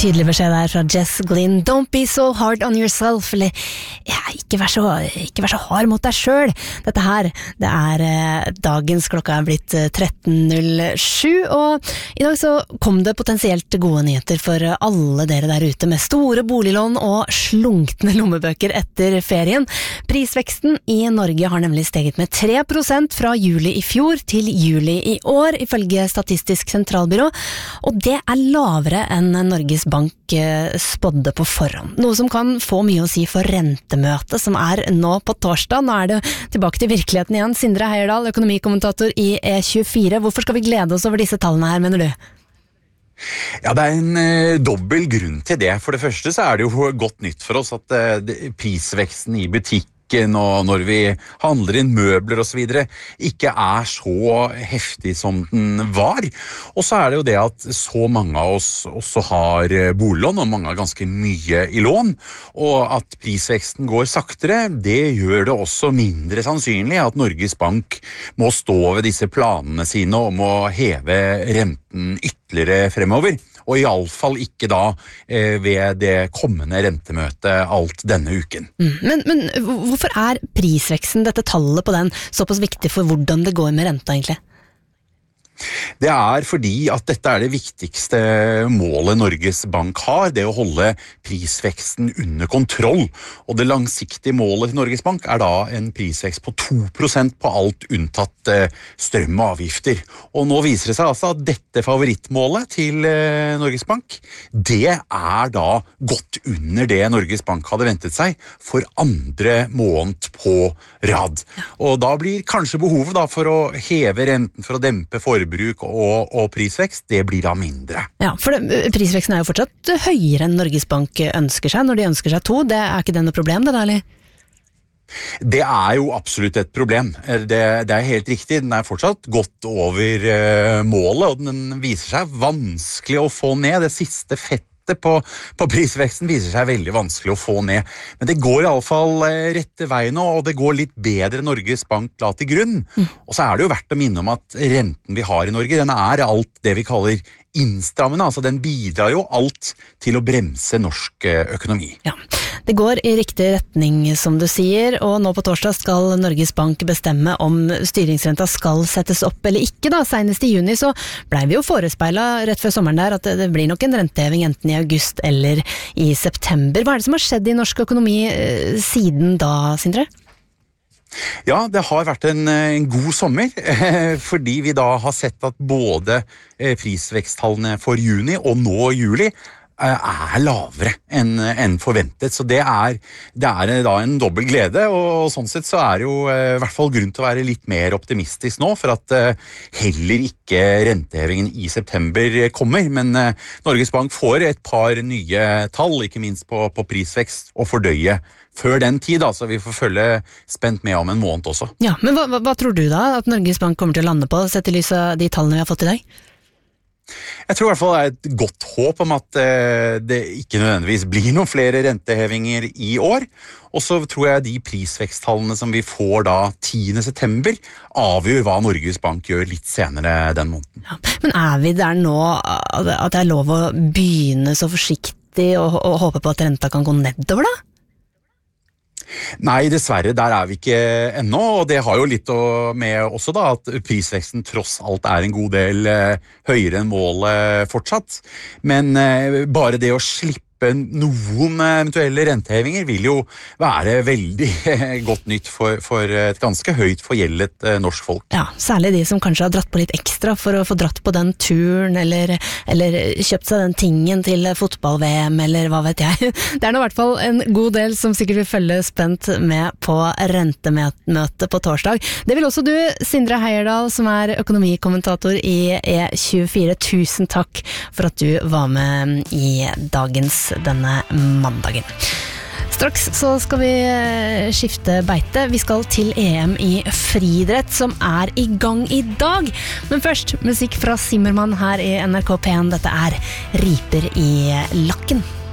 Tydelig beskjed der fra Jess Glynn. Don't be so hard on yourself. Eller, ikke vær så hard mot deg selv. Dette her, det dagens klokka blitt 13.07, og i dag så kom det potensielt gode nyheter for alle dere der ute med store boliglån og slunkne lommebøker etter ferien. Prisveksten i Norge har nemlig steget med 3% fra juli i fjor til juli i år, ifølge Statistisk sentralbyrå, og det lavere enn Norges Bank spådde på forhånd. Noe som kan få mye å si for rentemøtet som nå på torsdag. Nå det tilbake til virkeligheten igjen. Sindre Heierdal, økonomikommentator i E24. Hvorfor skal vi glede oss over disse tallene her, mener du? Ja, det en dobbel grunn til det. For det første så det jo godt nytt for oss at prisveksten i butikk og når vi handler inn møbler og så videre, ikke så heftig som den var. Og så det jo det at så mange av oss også har boliglån, og mange har ganske mye i lån, og at prisveksten går saktere, det gjør det også mindre sannsynlig at Norges Bank må stå ved disse planene sine om å heve renten ytterligere fremover. Og i alle fall ikke da ved det kommende rentemøtet alt denne uken. Men hvorfor prisveksten, dette tallet på den, såpass viktig for hvordan det går med renta egentlig? Det fordi at dette det viktigste målet Norges Bank har, det å holde prisveksten under kontroll. Og det langsiktige målet til Norges Bank da en prisvekst på 2% på alt unntatt strøm og avgifter. Og nå viser det seg altså at dette favorittmålet til Norges Bank, det da godt under det Norges Bank hadde ventet seg for andre måned på rad. Og da blir kanskje behovet da for å heve renten, for å dempe forbruk og prisvekst, det blir da mindre. Ja, for prisveksten jo fortsatt høyere enn Norges Bank ønsker seg. Når de ønsker seg 2, det ikke det noe problem, det da, eller? Det jo absolutt et problem. Det helt riktig. Den fortsatt godt over målet, og den viser seg vanskelig å få ned. Det siste fettet på prisveksten viser seg veldig vanskelig å få ned. Men det går i alle fall rette vei nå, og det går litt bedre enn Norges Bank la til grunn. Og så det jo verdt å minne om at renten vi har i Norge, den alt det vi kaller innstrammende, altså den bidrar jo alt til å bremse norsk økonomi. Ja, det går i riktig retning som du sier, og nå på torsdag skal Norges Bank bestemme om styringsrenta skal settes opp eller ikke da. Senest i juni så ble vi jo forespeilet rett før sommeren der at det blir nok en renteheving enten i august eller i september. Hva det som har skjedd i norsk økonomi siden da, Sindre? Ja, det har vært en god sommer, fordi vi da har sett at både prisveksttallene for juni og nå juli lavere enn forventet, så det da en dobbel glede, og sånn sett så det jo i hvert fall grunn til å være litt mer optimistisk nå, for at heller ikke rentehevingen i september kommer, men Norges Bank får et par nye tall, ikke minst på prisvekst og fordøye før den tid, så vi får følge spent med om en måned også. Ja, men hva tror du da at Norges Bank kommer til å lande på, sett i lys av de tallene vi har fått i dag? Jeg tror i hvert fall et godt håp om at det ikke nødvendigvis blir noen flere rentehevinger i år, og så tror jeg de prisveksttallene som vi får da 10. september avgjør hva Norges Bank gjør litt senere den måneden. Ja, men vi der nå at det lov å begynne så forsiktig og håpe på at renta kan gå nedover da? Nei, dessverre, der vi ikke ennå, og det har jo litt med også da, at prisveksten tross alt en god del høyere enn målet fortsatt. Men bare det å slippe noen eventuelle rentehevinger vil jo være veldig godt nytt for et ganske høyt forgjeldet norsk folk. Ja, særlig de som kanskje har dratt på litt ekstra for å få dratt på den turen, eller kjøpt seg den tingen til fotball-VM, eller hva vet jeg. Det nå i hvert fall en god del som sikkert vil følge spent med på rentemøtet på torsdag. Det vil også du, Sindre Heierdal, som økonomikommentator i E24. Tusen takk for at du var med i denne mandagen. Straks så skal vi skifte beite. Vi skal til EM i friidrett, som i gang i dag. Men først, musikk fra Zimmermann her i NRK P1. Dette Riper i lakken.